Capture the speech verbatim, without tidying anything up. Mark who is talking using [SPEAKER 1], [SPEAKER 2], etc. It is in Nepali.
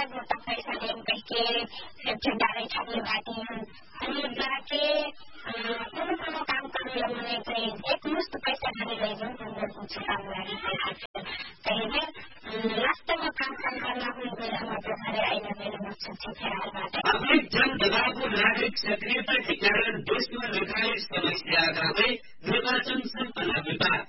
[SPEAKER 1] गोटा पैसा देन के झंडारे छापने बाटी अनि जाके कुनै कुनै काम गर्ने भने चाहिँ एकमुष्ट पैसा खाने रहेछन् उनीहरूको काम गर्ने त्यही वास्तवमा काम काम गर्न बेलामा प्रकारले आइन मेरो मकसद छ फेरालबाट
[SPEAKER 2] अनेक जन दबावको नागरिक सक्रियता के कारण देशमा लगायत समस्या आगामै निर्वाचन सम्पन्न विवाद